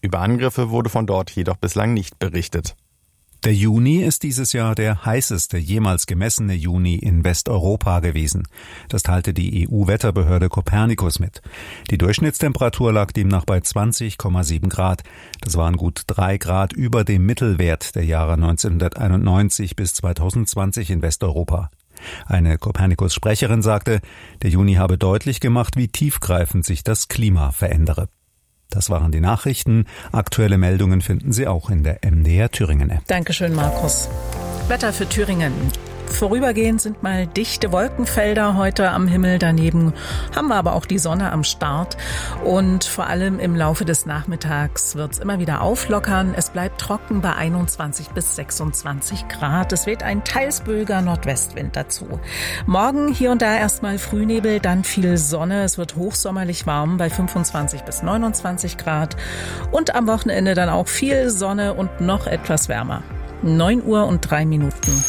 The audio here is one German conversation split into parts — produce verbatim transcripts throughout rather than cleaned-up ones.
Über Angriffe wurde von dort jedoch bislang nicht berichtet. Der Juni ist dieses Jahr der heißeste jemals gemessene Juni in Westeuropa gewesen. Das teilte die E U-Wetterbehörde Copernicus mit. Die Durchschnittstemperatur lag demnach bei zwanzig Komma sieben Grad. Das waren gut drei Grad über dem Mittelwert der Jahre neunzehnhunderteinundneunzig bis zweitausendzwanzig in Westeuropa. Eine Copernicus-Sprecherin sagte, der Juni habe deutlich gemacht, wie tiefgreifend sich das Klima verändere. Das waren die Nachrichten. Aktuelle Meldungen finden Sie auch in der M D R Thüringen-App. Dankeschön, Markus. Wetter für Thüringen. Vorübergehend sind mal dichte Wolkenfelder heute am Himmel. Daneben haben wir aber auch die Sonne am Start. Und vor allem im Laufe des Nachmittags wird es immer wieder auflockern. Es bleibt trocken bei einundzwanzig bis sechsundzwanzig Grad. Es weht ein teils böiger Nordwestwind dazu. Morgen hier und da erstmal Frühnebel, dann viel Sonne. Es wird hochsommerlich warm bei fünfundzwanzig bis neunundzwanzig Grad. Und am Wochenende dann auch viel Sonne und noch etwas wärmer. neun Uhr und drei Minuten.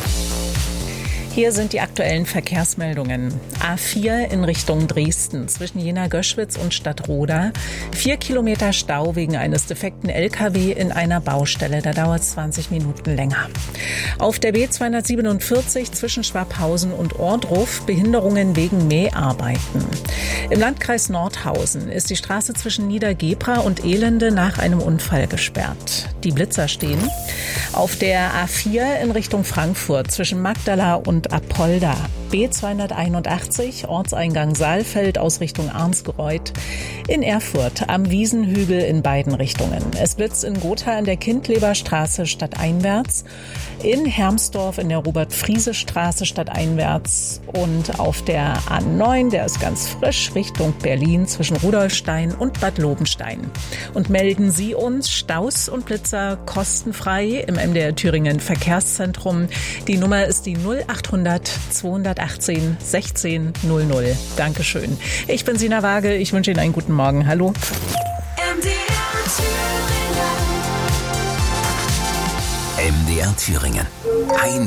Hier sind die aktuellen Verkehrsmeldungen. A vier in Richtung Dresden zwischen Jena-Göschwitz und Stadtroda. Vier Kilometer Stau wegen eines defekten L K W in einer Baustelle. Da dauert es zwanzig Minuten länger. Auf der B zweihundertsiebenundvierzig zwischen Schwabhausen und Ohrdruf Behinderungen wegen Mäharbeiten. Im Landkreis Nordhausen ist die Straße zwischen Niedergebra und Elende nach einem Unfall gesperrt. Die Blitzer stehen. Auf der A vier in Richtung Frankfurt zwischen Magdala und Apolda. B zweihunderteinundachtzig, Ortseingang Saalfeld aus Richtung Arnsgereuth. In Erfurt am Wiesenhügel in beiden Richtungen. Es blitzt in Gotha an der Kindleberstraße stadteinwärts. In Hermsdorf in der Robert-Friese-Straße stadteinwärts. Und auf der A neun, der ist ganz frisch, Richtung Berlin zwischen Rudolfstein und Bad Lobenstein. Und melden Sie uns Staus und Blitzer kostenfrei im M D R Thüringen Verkehrszentrum. Die Nummer ist die null achthundert zweihundertachtzehn sechzehn null null. Dankeschön. Ich bin Sina Waage. Ich wünsche Ihnen einen guten Morgen. Hallo. M D R Thüringen. M D R Thüringen. Ein